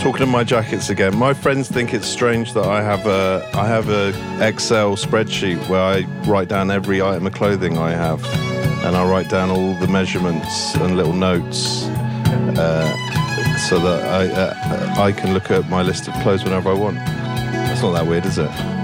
Talking of my jackets again, my friends think it's strange that I have a Excel spreadsheet where I write down every item of clothing I have, and I write down all the measurements and little notes, so that I can look at my list of clothes whenever I want. That's not that weird, is it?